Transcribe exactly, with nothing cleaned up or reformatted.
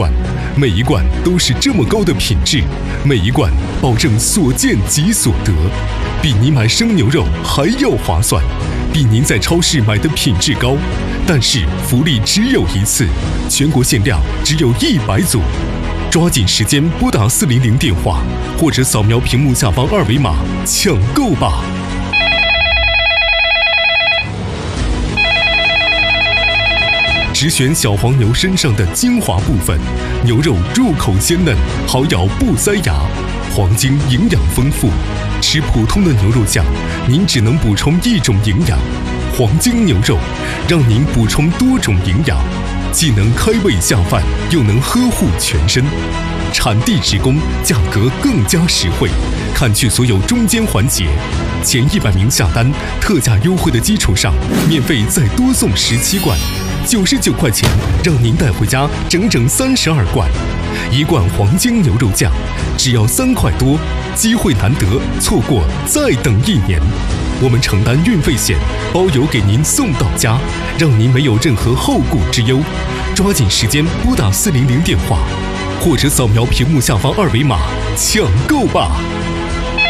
罐，每一罐都是这么高的品质，每一罐保证所见即所得，比你买生牛肉还要划算，比您在超市买的品质高。但是福利只有一次，全国限量只有一百组，抓紧时间拨打四零零电话，或者扫描屏幕下方二维码抢购吧。只选小黄牛身上的精华部分，牛肉入口鲜嫩，好咬不塞牙。黄精营养丰富，吃普通的牛肉酱，您只能补充一种营养。黄精牛肉让您补充多种营养，既能开胃下饭，又能呵护全身。产地直供，价格更加实惠，砍去所有中间环节。前一百名下单，特价优惠的基础上，免费再多送十七罐。九十九块钱，让您带回家整整三十二罐，一罐黄精牛肉酱只要三块多，机会难得，错过再等一年。我们承担运费险，包邮给您送到家，让您没有任何后顾之忧。抓紧时间拨打四零零电话，或者扫描屏幕下方二维码抢购吧。